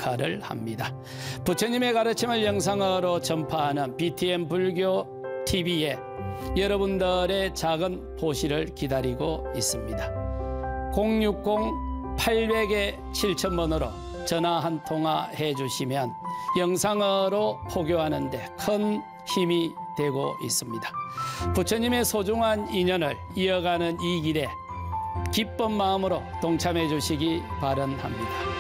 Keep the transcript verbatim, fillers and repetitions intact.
역할을 합니다. 부처님의 가르침을 영상으로 전파하는 비티엠 불교 티비에 여러분들의 작은 보시를 기다리고 있습니다. 공육공 팔공공 칠천 번으로 전화 한 통화 해주시면 영상으로 포교하는 데 큰 힘이 되고 있습니다. 부처님의 소중한 인연을 이어가는 이 길에 기쁜 마음으로 동참해 주시기 바랍니다.